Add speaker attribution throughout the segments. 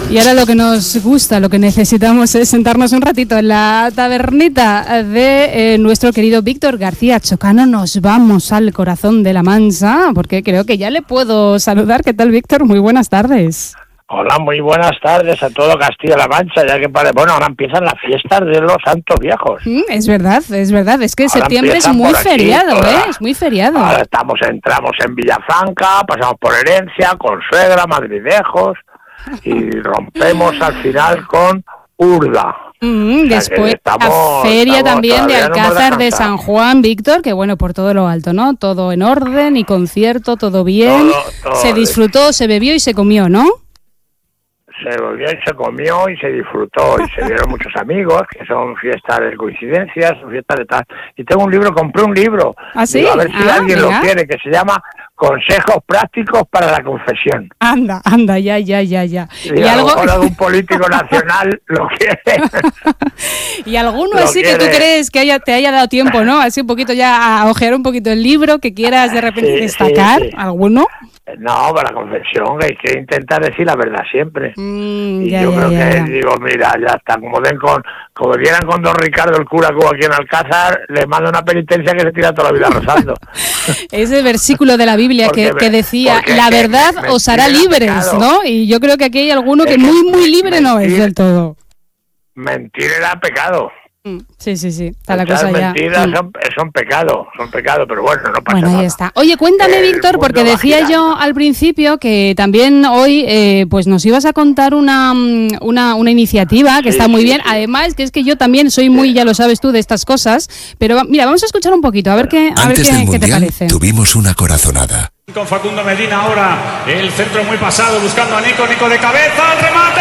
Speaker 1: Y ahora lo que nos gusta, lo que necesitamos es sentarnos un ratito en la tabernita de nuestro querido Víctor García Chocano. Nos vamos al corazón de la Mancha, porque creo que ya le puedo saludar. ¿Qué tal, Víctor? Muy buenas tardes.
Speaker 2: Hola, muy buenas tardes a todo Castilla-La Mancha, ya que bueno, ahora empiezan las fiestas de los santos viejos.
Speaker 1: Es verdad, es que ahora septiembre es muy feriado, es muy feriado.
Speaker 2: Ahora entramos en Villafranca, pasamos por Herencia, Consuegra, Madridejos y rompemos al final con Urda.
Speaker 1: Después la feria también de Alcázar de San Juan, Víctor, que bueno, por todo lo alto, ¿no? Todo en orden y concierto, todo bien. Todo se disfrutó, se bebió y se comió, ¿no?
Speaker 2: Se bebió y se comió y se disfrutó y se vieron muchos amigos, que son fiestas de coincidencias, son fiestas de tal. Y tengo un libro, compré un libro.
Speaker 1: ¿Ah, sí?
Speaker 2: Digo, a ver si alguien lo quiere, que se llama Consejos prácticos para la confesión.
Speaker 1: Anda, ya.
Speaker 2: Y algo de algún político nacional lo quiere.
Speaker 1: Y alguno así que tú crees que te haya dado tiempo, ¿no? Así un poquito ya a ojear un poquito el libro, que quieras de repente destacar, ¿alguno?
Speaker 2: No, para la confesión hay que intentar decir la verdad siempre. Y
Speaker 1: yo
Speaker 2: creo que digo, mira, ya está, como vieran con don Ricardo el cura que hubo aquí en Alcázar, le manda una penitencia que se tira toda la vida rezando.
Speaker 1: Ese versículo de la Biblia que decía, la verdad os hará libres, pecado, ¿no? Y yo creo que aquí hay alguno que muy libre no es del todo.
Speaker 2: Mentir era pecado.
Speaker 1: Sí, está la cosa ya.
Speaker 2: Mentiras son pecado, pero bueno, no pasa nada.
Speaker 1: Ahí está. Oye, cuéntame, Víctor, porque decía yo al principio que también hoy pues nos ibas a contar una iniciativa que está muy bien. Además, que es que yo también soy muy, ya lo sabes tú, de estas cosas, pero mira, vamos a escuchar un poquito, a ver qué te parece.
Speaker 3: Tuvimos una corazonada.
Speaker 4: Con Facundo Medina ahora, el centro muy pasado, buscando a Nico de cabeza, ¡el remate!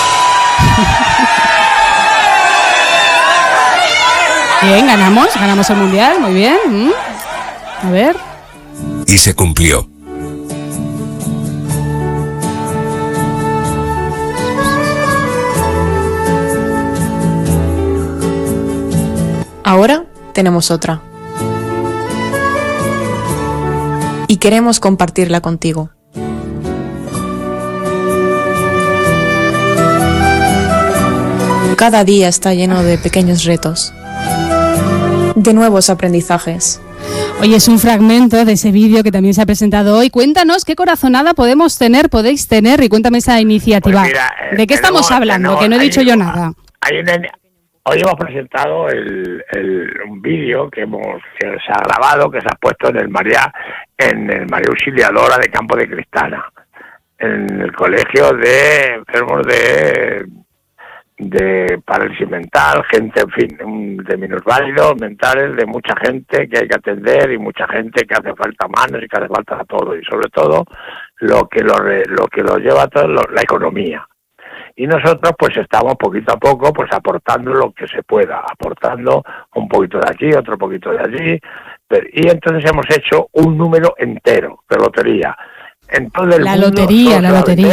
Speaker 1: Bien, ganamos el Mundial, muy bien. A ver.
Speaker 3: Y se cumplió.
Speaker 5: Ahora tenemos otra. Y queremos compartirla contigo. Cada día está lleno de pequeños retos, de nuevos aprendizajes.
Speaker 1: Oye, es un fragmento de ese vídeo que también se ha presentado hoy. Cuéntanos qué corazonada podéis tener y cuéntame esa iniciativa.
Speaker 2: Pues mira,
Speaker 1: ¿de qué estamos hablando? Que no he dicho yo nada.
Speaker 2: Hoy hemos presentado un vídeo que se ha grabado, que se ha puesto en el María Auxiliadora de Campo de Cristana, en el colegio de enfermos de parálisis mental, gente, en fin, de minusválidos mentales, de mucha gente que hay que atender y mucha gente que hace falta manos y que hace falta todo, y sobre todo lo que lo lleva todo la economía. Y nosotros pues estamos poquito a poco pues aportando lo que se pueda, aportando un poquito de aquí, otro poquito de allí, y entonces hemos hecho un número entero de lotería. En todo el mundo,
Speaker 1: la lotería.